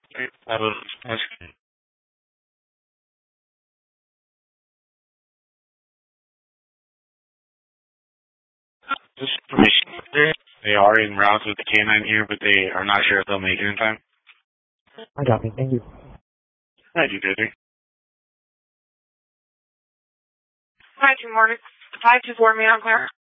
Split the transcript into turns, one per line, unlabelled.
That's good. Just information. They are in routes with the canine here, but they are not sure if they'll make it in time.
I got me. Thank you.
Thank you, Dizzy.
Hi, 2 morning. 524 Mountain Clear.